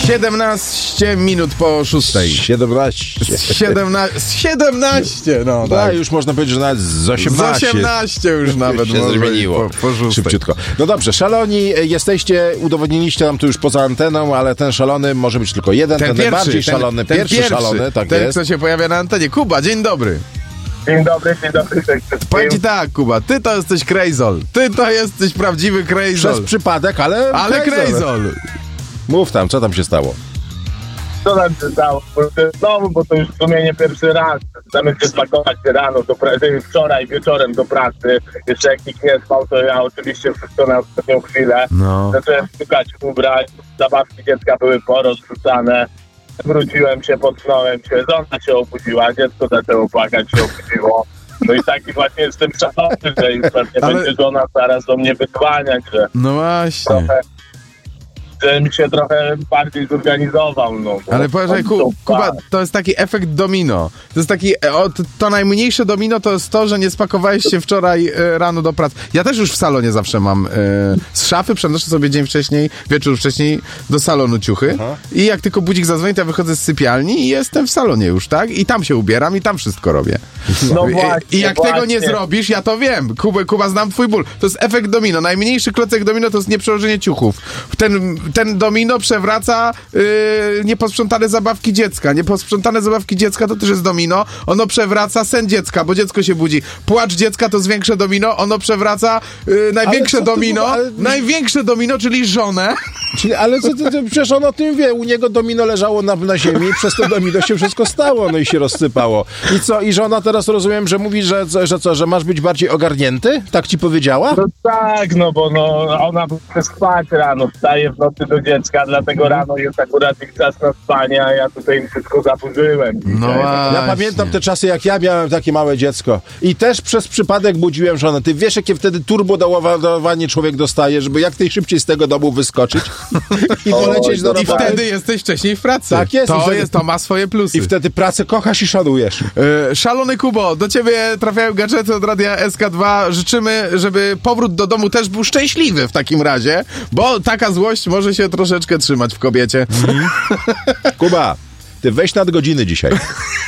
17 minut po 6. 17, no tak. Już można powiedzieć, że nawet z 18. Z 18 już nawet się może zmieniło. Po 6. Szybciutko. No dobrze, szaloni jesteście, udowodniliście nam tu już poza anteną, ale ten szalony może być tylko jeden, ten najbardziej szalony, pierwszy szalony, tak ten, jest. co się pojawia na antenie. Kuba, dzień dobry. Dzień dobry. Powiem ci tak, Kuba, ty to jesteś krejzol. Ty to jesteś prawdziwy krejzol. Przez przypadek, ale krejzol. Mów tam, co tam się stało? Co nam się stało? Bo to już w sumie nie pierwszy raz. Zamiast się spakować rano, wczoraj wieczorem do pracy. Jeszcze jak nikt nie spał, to ja oczywiście wszystko na ostatnią chwilę. No. Zacząłem szukać ubrań, zabawki dziecka były porozrzucane. Wróciłem się, potknąłem się, żona się obudziła, dziecko zaczęło płakać, się obudziło. No i taki właśnie jestem szalony, że już pewnie będzie żona zaraz do mnie wydzwaniać, że no właśnie. Żebym się trochę bardziej zorganizował. No, ale powiedzaj, Kuba, to jest taki efekt domino. To jest taki, to najmniejsze domino to jest to, że nie spakowałeś się wczoraj rano do pracy. Ja też już w salonie zawsze mam z szafy, przenoszę sobie dzień wcześniej, wieczór wcześniej do salonu ciuchy. Aha. I jak tylko budzik zadzwoni, to ja wychodzę z sypialni i jestem w salonie już, tak? I tam się ubieram i tam wszystko robię. No właśnie, I jak tego nie zrobisz, ja to wiem. Kuba, znam twój ból. To jest efekt domino. Najmniejszy klocek domino to jest nieprzełożenie ciuchów. Ten domino przewraca nieposprzątane zabawki dziecka. Nieposprzątane zabawki dziecka to też jest domino. Ono przewraca sen dziecka, bo dziecko się budzi. Płacz dziecka to jest większe domino. Ono przewraca największe domino. Największe domino, czyli żonę. Ale przecież on o tym wie. U niego domino leżało na ziemi, przez to domino się wszystko stało, no i się rozsypało. I co? I żona teraz rozumiem, że mówi, że masz być bardziej ogarnięty? Tak ci powiedziała? No tak, no bo ona chce spać rano, wstaje w nocy do dziecka, dlatego rano jest akurat ich czas na spanie, a ja tutaj im wszystko zaburzyłem. No ja pamiętam te czasy, jak ja miałem takie małe dziecko i też przez przypadek budziłem żonę. Ty wiesz, jakie wtedy turbodoładowanie człowiek dostaje, żeby jak najszybciej z tego domu wyskoczyć i polecieć do roboty. I wtedy jesteś wcześniej w pracy. Tak jest. To ma swoje plusy. I wtedy pracę kochasz i szanujesz. Szalony Kubo, do ciebie trafiają gadżety od Radia SK2. Życzymy, żeby powrót do domu też był szczęśliwy w takim razie, bo taka złość może się troszeczkę trzymać w kobiecie. Kuba, ty weź nadgodziny dzisiaj.